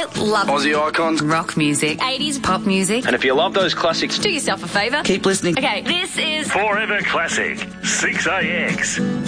sport, love Aussie icons, rock music, 80s pop music. and if you love those classics, Do yourself a favour. Keep listening. Okay, this is Forever Classic, 6AX.